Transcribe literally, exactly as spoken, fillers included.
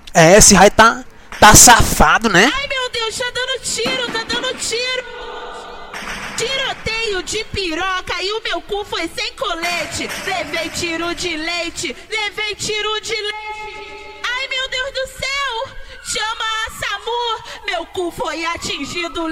É, esse raio tá, tá safado, né? Ai meu Deus, tá dando tiro, tá dando tiro. Tiroteio de piroca e o meu cu foi sem colete. Levei tiro de leite, levei tiro de leite. Ai meu Deus do céu, chama a SAMU. Meu cu foi atingido.